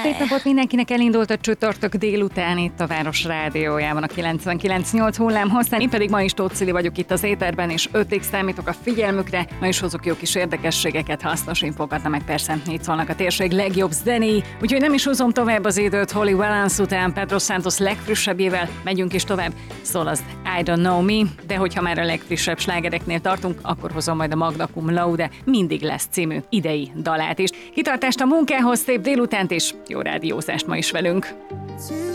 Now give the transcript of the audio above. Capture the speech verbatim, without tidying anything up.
Szép napot mindenkinek, elindult a csütörtök délután itt a Város Rádiójában a kilencvenkilenc nyolc hullám hosszán. Én pedig ma is Tóth Cili vagyok itt az éterben, és ötig számítok a figyelmükre. Ma is hozok jó kis érdekességeket, hasznos infókat, meg persze így szólnak a térség legjobb zenéi. Úgyhogy nem is húzom tovább az időt, Holly Valance után Pedro Santos legfrissebbjével megyünk is tovább. Szól az I Don't Know Me, de hogyha már a legfrissebb slágereknél tartunk, akkor hozom majd a Magna Cum Laude Mindig lesz című idei dalát is. Kitartást a munkához, szép délutánt és jó rádiózást ma is velünk!